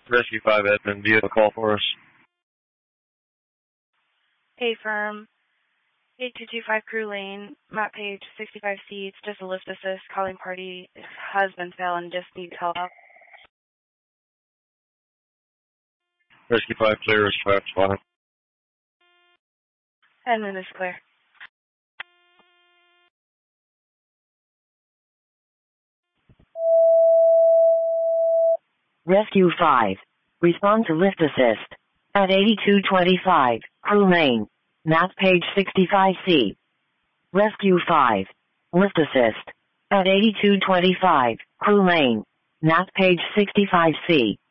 Rescue 5 Edmund, do you have a call for us? Hey, firm. 8225 Crew Lane, map page 65 seats, just a lift assist, calling party, husband fell and just needs help. Rescue 5 clear, Rescue 5 spot. Edmund is clear. Rescue 5. Respond to lift assist. At 8225, Crew Lane. Map page 65C. Rescue 5. Lift assist. At 8225, Crew Lane. Map page 65C.